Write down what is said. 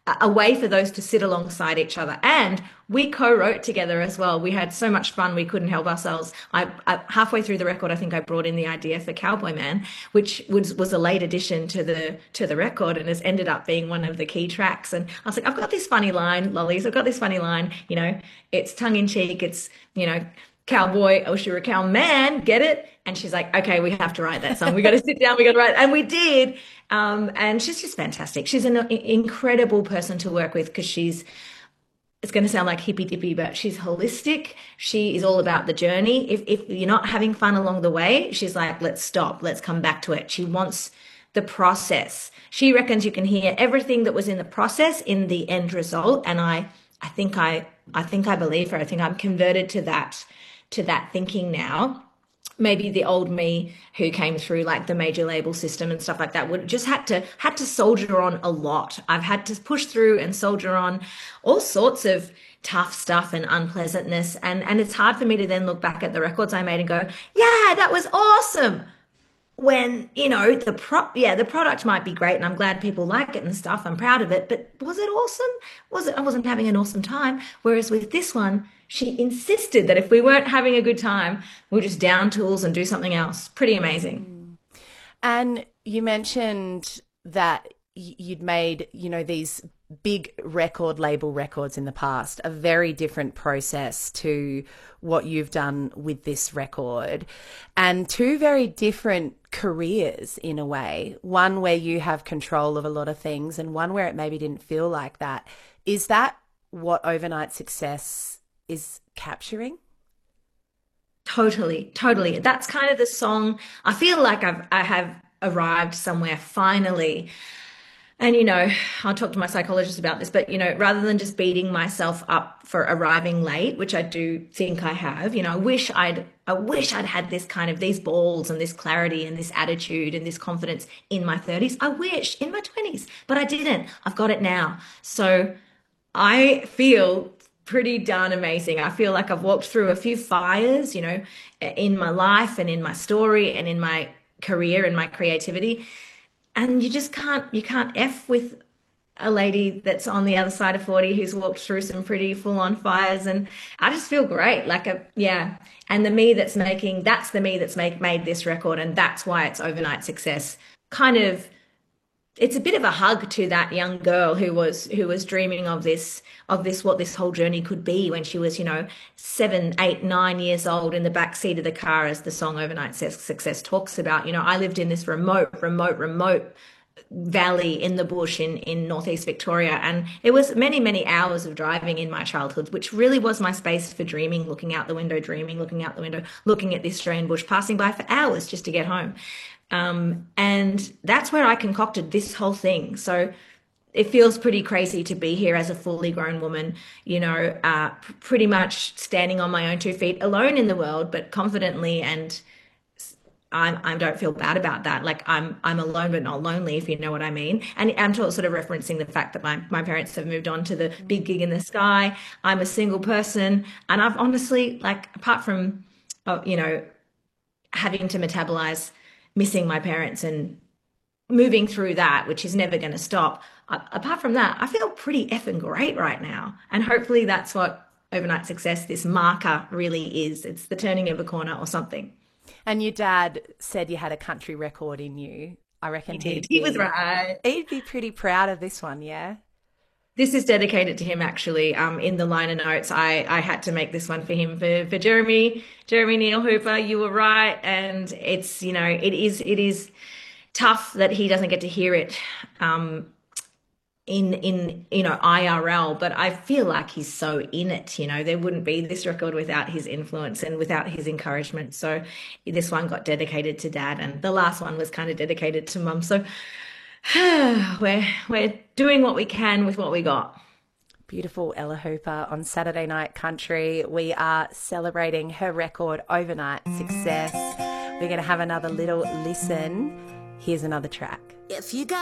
a way for those to sit alongside each other. And we co-wrote together as well. We had so much fun, we couldn't help ourselves. I halfway through the record, I think I brought in the idea for Cowboy Man, which was a late addition to the record and has ended up being one of the key tracks. And I was like, I've got this funny line, lollies, I've got this funny line, it's tongue in cheek, it's, cowboy, oh, you're a cow man, get it? And she's like, okay, we have to write that song. We got to sit down, we got to write. And we did. And she's just fantastic. She's an incredible person to work with because it's going to sound like hippy dippy, but she's holistic. She is all about the journey. If you're not having fun along the way, she's like, let's stop, let's come back to it. She wants the process. She reckons you can hear everything that was in the process in the end result. And I think I believe her. I think I'm converted to that thinking now. Maybe the old me who came through like the major label system and stuff like that would just had to soldier on a lot. I've had to push through and soldier on all sorts of tough stuff and unpleasantness. And it's hard for me to then look back at the records I made and go, yeah, that was awesome. When, the product might be great and I'm glad people like it and stuff. I'm proud of it, but was it awesome? I wasn't having an awesome time. Whereas with this one, she insisted that if we weren't having a good time, we'll just down tools and do something else. Pretty amazing. And you mentioned that you'd made, these big record label records in the past, a very different process to what you've done with this record, and two very different careers in a way, one where you have control of a lot of things and one where it maybe didn't feel like that. Is that what Overnight Success is capturing? Totally, totally. That's kind of the song. I feel like I have arrived somewhere finally. And, I'll talk to my psychologist about this, but, rather than just beating myself up for arriving late, which I do think I have, I wish I'd had this kind of these balls and this clarity and this attitude and this confidence in my 30s. I wish in my 20s, but I didn't. I've got it now. So I feel pretty darn amazing. I feel like I've walked through a few fires, in my life and in my story and in my career and my creativity. And you can't F with a lady that's on the other side of 40 who's walked through some pretty full on fires. And I just feel great. Yeah. And that's the me that's made this record. And that's why it's Overnight Success. It's a bit of a hug to that young girl who was dreaming of this, what this whole journey could be when she was, 7, 8, 9 years old in the back seat of the car, as the song Overnight Success talks about. I lived in this remote valley in the bush in northeast Victoria, and it was many, many hours of driving in my childhood, which really was my space for dreaming, looking out the window, looking at the Australian bush, passing by for hours just to get home. And that's where I concocted this whole thing. So it feels pretty crazy to be here as a fully grown woman, pretty much standing on my own 2 feet, alone in the world, but confidently. And I don't feel bad about that. Like I'm alone, but not lonely, if you know what I mean. And I'm sort of referencing the fact that my parents have moved on to the big gig in the sky. I'm a single person, and I've honestly, like, apart from, having to metabolize missing my parents and moving through that, which is never going to stop. Apart from that, I feel pretty effing great right now. And hopefully that's what Overnight Success, this marker, really is. It's the turning of a corner or something. And your dad said you had a country record in you. I reckon He did. He was right. He'd be pretty proud of this one, yeah? This is dedicated to him, actually. In the liner notes, I had to make this one for him, for Jeremy Neil Hooper. You were right, and it's, it is tough that he doesn't get to hear it in IRL, but I feel like he's so in it. There wouldn't be this record without his influence and without his encouragement. So this one got dedicated to Dad, and the last one was kind of dedicated to Mum. So we're doing what we can with what we got. Beautiful Ella Hooper on Saturday Night Country. We are celebrating her record, Overnight Success. We're going to have another little listen. Here's another track. If you got